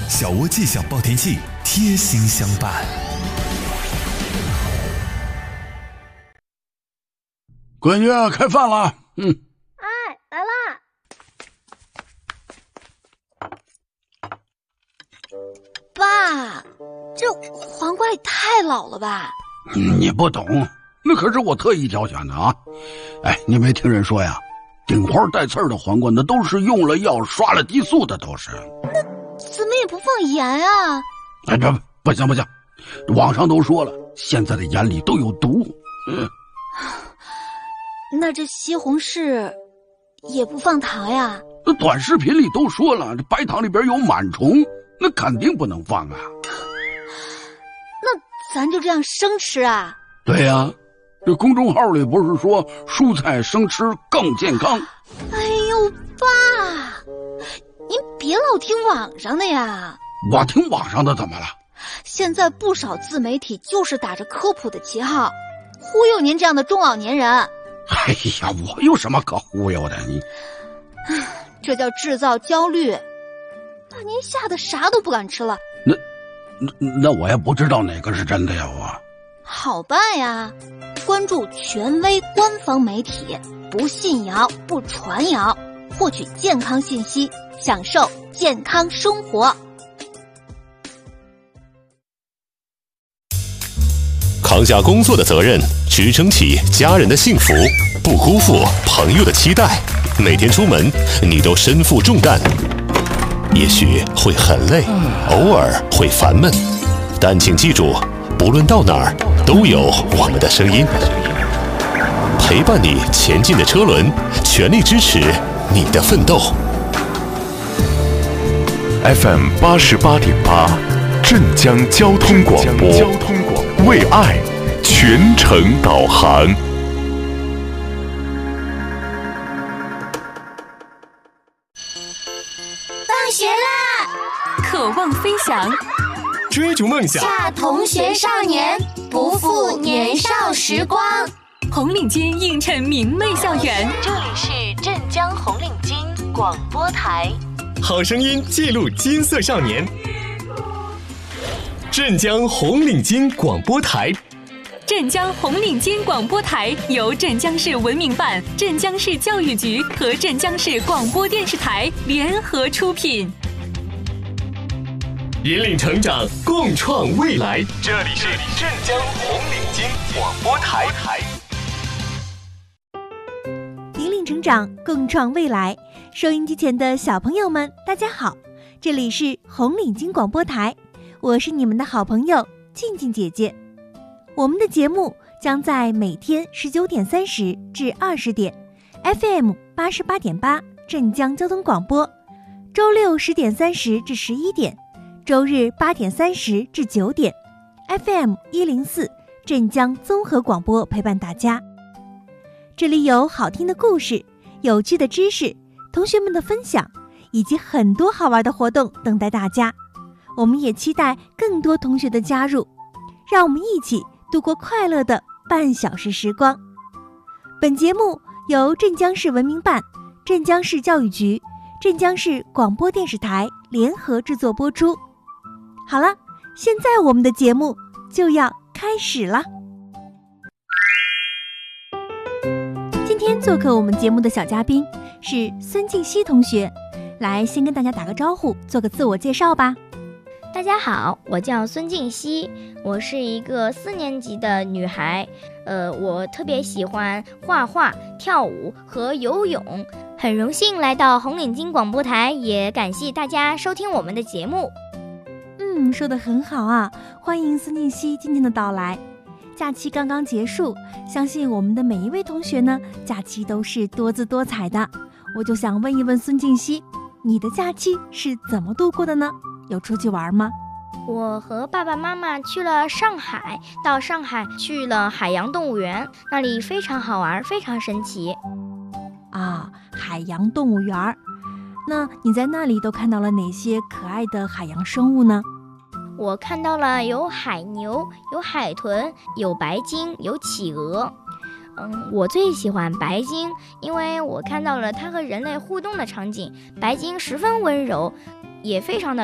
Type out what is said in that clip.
小窝气象报天气，贴心相伴。 闺女，开饭了。 哎，来啦！爸，这黄瓜也太老了吧？ 你不懂，那可是我特意挑选的啊！哎，你没听人说呀？顶花带刺儿的黄瓜，那都是用了药、刷了激素的，都是。 那怎么也不放盐啊？ 哎，不行，网上都说了，现在的盐里都有毒。 那这西红柿也不放糖呀？ 那短视频里都说了，这白糖里边有螨虫，那肯定不能放啊。 那咱就这样生吃啊？ 对呀，这公众号里不是说蔬菜生吃更健康？ 哎呦，爸，您别老听网上的呀。 我听网上的怎么了？ 现在不少自媒体就是打着科普的旗号，忽悠您这样的中老年人。 哎呀，我有什么可忽悠的？你， 这叫制造焦虑，把您吓得啥都不敢吃了。 那我也不知道哪个是真的呀，我。 好办呀，关注权威官方媒体，不信谣不传谣，获取健康信息，享受健康生活。 扛下工作的责任，支撑起家人的幸福，不辜负朋友的期待。每天出门，你都身负重担，也许会很累，偶尔会烦闷，但请记住，不论到哪儿，都有我们的声音陪伴你前进的车轮，全力支持你的奋斗。 FM 88.8，镇江交通广播，为爱全程导航。 放学啦！ 渴望飞翔， 追逐梦想， 下同学少年，不负年少时光。 红领巾映衬明媚校园。 这里是镇江红领巾广播台， 好声音记录金色少年。镇江红领巾广播台。 镇江红领巾广播台由镇江市文明办、镇江市教育局和镇江市广播电视台联合出品， 引领成长，共创未来。这里是镇江红领巾广播台。 引领成长，共创未来。收音机前的小朋友们，大家好，这里是红领巾广播台，我是你们的好朋友静静姐姐。我们的节目将在每天19点30至20点 FM 88.8镇江交通广播，周六10点30至11点，周日8点30至9点 FM 104镇江综合广播陪伴大家。这里有好听的故事，有趣的知识，同学们的分享，以及很多好玩的活动等待大家。我们也期待更多同学的加入，让我们一起度过快乐的半小时时光。本节目由镇江市文明办、镇江市教育局、镇江市广播电视台联合制作播出。好了，现在我们的节目就要开始了。今天做客我们节目的小嘉宾是孙静熙同学，来先跟大家打个招呼，做个自我介绍吧。 大家好，我叫孙静熙，我是一个4年级的女孩，我特别喜欢画画、跳舞和游泳，很荣幸来到红领巾广播台，也感谢大家收听我们的节目。 说得很好啊，欢迎孙静熙今天的到来。假期刚刚结束，相信我们的每一位同学呢，假期都是多姿多彩的。我就想问一问孙静熙，你的假期是怎么度过的呢？有出去玩吗？ 我和爸爸妈妈去了上海，到上海去了海洋动物园，那里非常好玩，非常神奇。 海洋动物园，那你在那里都看到了哪些可爱的海洋生物呢？ 我看到了有海牛，有海豚，有白鲸，有企鹅。我最喜欢白鲸，因为我看到了它和人类互动的场景。白鲸十分温柔，也非常的